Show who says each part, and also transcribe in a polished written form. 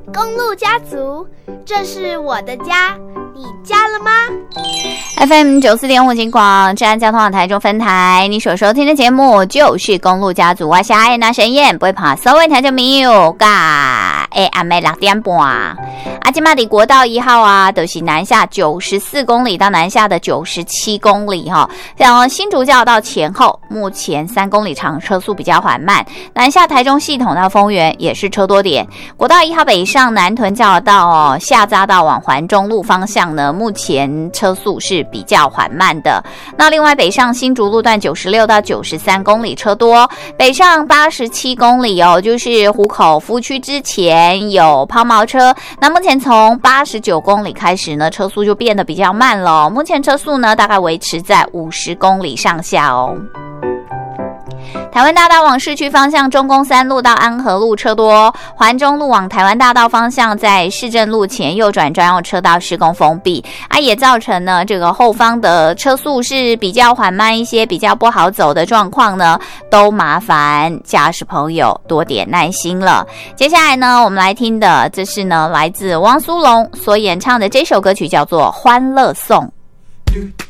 Speaker 1: 公路家族，这是我的家，你家了吗
Speaker 2: ？FM 94.5金广治安交通网台中分台，你所收听的节目就是公路家族，我是爱那神燕，不会怕所有听众朋友噶，暗暝6点半。今嘛的国道1号啊，都是南下94公里到南下的97公里哈。像新竹交流道前后，目前3公里长，车速比较缓慢。南下台中系统到丰原也是车多点。国道1号北上南屯交流道下匝道往环中路方向呢，目前车速是比较缓慢的。那另外北上新竹路段96到93公里车多，北上87公里就是湖口夫区之前有抛锚车。那目前从89公里开始呢，车速就变得比较慢了。目前车速呢，大概维持在50公里上下哦。台湾大道往市区方向，中宫3路到安和路车多；环中路往台湾大道方向，在市政路前右转专用车道施工封闭也造成呢这个后方的车速是比较缓慢一些，比较不好走的状况呢，都麻烦驾驶朋友多点耐心了。接下来呢，我们来听的这是呢来自汪苏泷所演唱的这首歌曲，叫做《欢乐颂》。